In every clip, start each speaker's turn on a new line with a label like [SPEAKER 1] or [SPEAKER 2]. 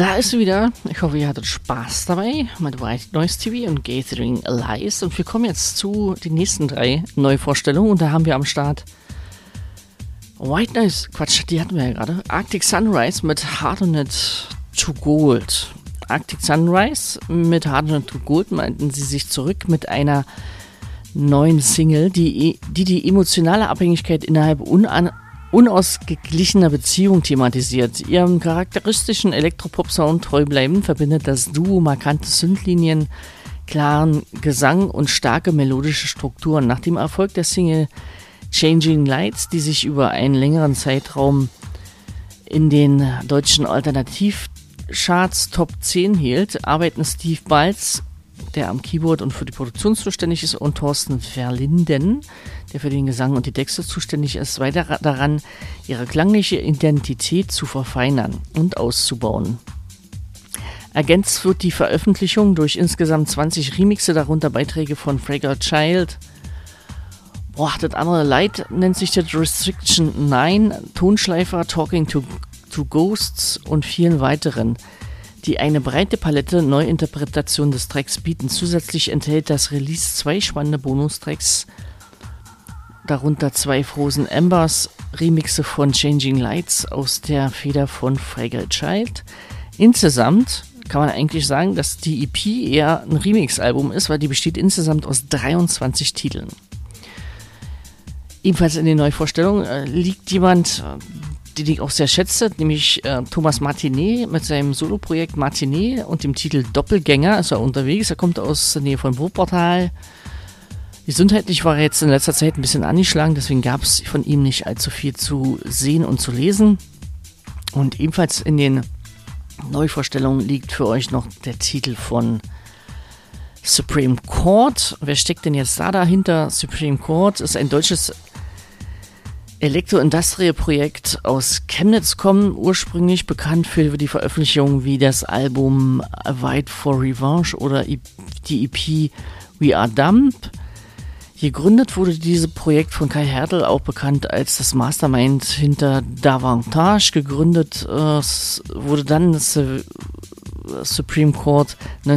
[SPEAKER 1] Da ist sie wieder. Ich hoffe, ihr hattet Spaß dabei mit White Noise TV und Gathering Lies. Und wir kommen jetzt zu den nächsten 3 Neuvorstellungen. Und da haben wir am Start White Noise, Quatsch, die hatten wir ja gerade. Arctic Sunrise mit Hardened to Gold. Arctic Sunrise mit Hardened to Gold meinten sie sich zurück mit einer neuen Single, die emotionale Abhängigkeit innerhalb unausgeglichener Beziehung thematisiert. Ihrem charakteristischen Elektropop-Sound treu bleiben verbindet das Duo markante Synthlinien, klaren Gesang und starke melodische Strukturen. Nach dem Erfolg der Single Changing Lights, die sich über einen längeren Zeitraum in den deutschen Alternativcharts Top 10 hielt, arbeiten Steve Balz, der am Keyboard und für die Produktion zuständig ist, und Thorsten Verlinden, der für den Gesang und die Texte zuständig ist, weiter daran, ihre klangliche Identität zu verfeinern und auszubauen. Ergänzt wird die Veröffentlichung durch insgesamt 20 Remixe, darunter Beiträge von Fragile Child. Das andere Light nennt sich das Restriction 9, Tonschleifer, Talking to Ghosts und vielen weiteren, die eine breite Palette Neuinterpretation des Tracks bieten. Zusätzlich enthält das Release 2 spannende Bonustracks, darunter 2 Frozen Embers, Remixe von Changing Lights aus der Feder von Fragile Child. Insgesamt kann man eigentlich sagen, dass die EP eher ein Remix-Album ist, weil die besteht insgesamt aus 23 Titeln. Ebenfalls in den Neuvorstellungen liegt jemand, den ich auch sehr schätze, nämlich Thomas Martinet mit seinem Soloprojekt Martinet und dem Titel Doppelgänger ist er unterwegs. Er kommt aus der Nähe von Wuppertal. Gesundheitlich war er jetzt in letzter Zeit ein bisschen angeschlagen, deswegen gab es von ihm nicht allzu viel zu sehen und zu lesen. Und ebenfalls in den Neuvorstellungen liegt für euch noch der Titel von Supreme Court. Wer steckt denn jetzt da dahinter? Supreme Court ist ein deutsches Elektro-Industrial-Projekt aus Chemnitz, kommen ursprünglich bekannt für die Veröffentlichung wie das Album A Fight for Revenge oder die EP We Are Dumb. Gegründet wurde dieses Projekt von Kai Hertel, auch bekannt als das Mastermind hinter Davantage. Gegründet wurde dann das Supreme Court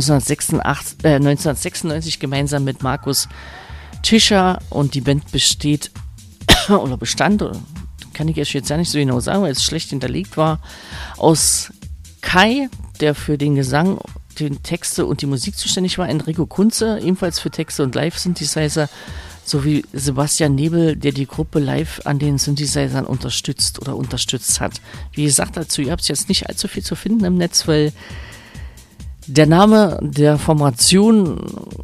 [SPEAKER 1] 1996 gemeinsam mit Markus Tischer, und die Band besteht oder bestand, oder kann ich jetzt ja nicht so genau sagen, weil es schlecht hinterlegt war, aus Kai, der für den Gesang, den Texte und die Musik zuständig war, Enrico Kunze, ebenfalls für Texte und Live-Synthesizer, sowie Sebastian Nebel, der die Gruppe live an den Synthesizern unterstützt hat. Wie gesagt, dazu, ihr habt jetzt nicht allzu viel zu finden im Netz, weil der Name der Formation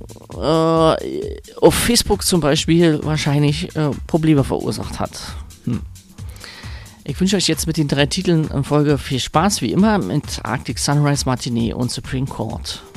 [SPEAKER 1] auf Facebook zum Beispiel wahrscheinlich Probleme verursacht hat. Ich wünsche euch jetzt mit den 3 Titeln in Folge viel Spaß, wie immer, mit Arctic Sunrise, Martinet und Supreme Court.